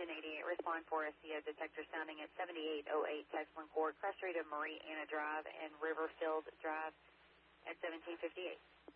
engine 88, respond for a CO detector sounding at 7808 Texman Court, cross street of Marie Anna Drive and Riverfield Drive at 1758.